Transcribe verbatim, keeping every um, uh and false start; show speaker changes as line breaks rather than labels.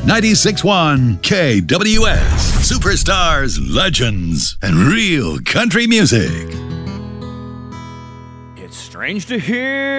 ninety-six point one K W S. Superstars, legends, and real country music.
It's strange to hear